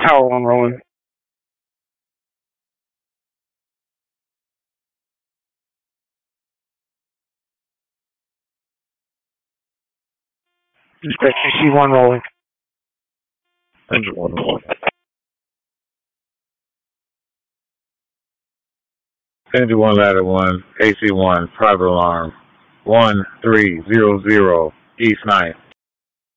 Tower 1 rolling. Dispatch AC1 rolling. Engine 1 rolling. Engine 1, ladder 1, AC1, private alarm, 1300, East 9th.